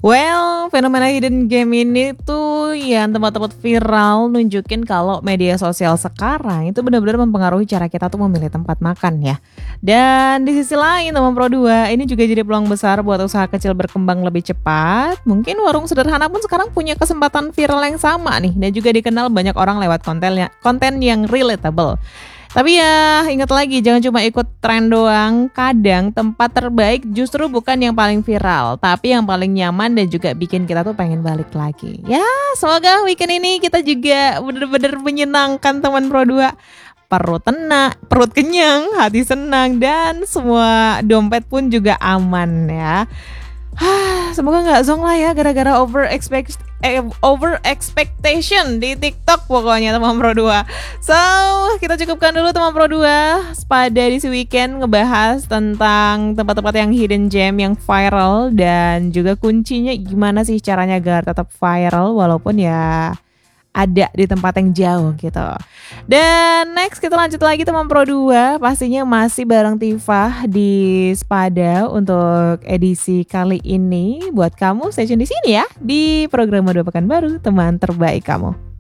Well, fenomena hidden game ini tuh ya tempat-tempat viral nunjukin kalau media sosial sekarang itu benar-benar mempengaruhi cara kita tuh memilih tempat makan ya. Dan di sisi lain teman Pro 2 ini juga jadi peluang besar buat usaha kecil berkembang lebih cepat. Mungkin warung sederhana pun sekarang punya kesempatan viral yang sama nih dan juga dikenal banyak orang lewat konten yang relatable. Tapi ya ingat lagi jangan cuma ikut tren doang. Kadang tempat terbaik justru bukan yang paling viral, tapi yang paling nyaman dan juga bikin kita tuh pengen balik lagi. Ya, semoga weekend ini kita juga bener-bener menyenangkan teman Pro 2. Perut tenang, perut kenyang, hati senang dan semua dompet pun juga aman ya. Semoga nggak zong lah ya gara-gara over expectation di TikTok pokoknya teman Pro 2. So, kita cukupkan dulu teman Pro 2 pada edisi weekend ngebahas tentang tempat-tempat yang hidden gem yang viral dan juga kuncinya gimana sih caranya agar tetap viral walaupun ya ada di tempat yang jauh gitu. Dan next kita lanjut lagi teman Pro 2. Pastinya masih bareng Tifa di Spada untuk edisi kali ini. Buat kamu stay tune di sini ya di program Dua Pekan Baru, teman terbaik kamu.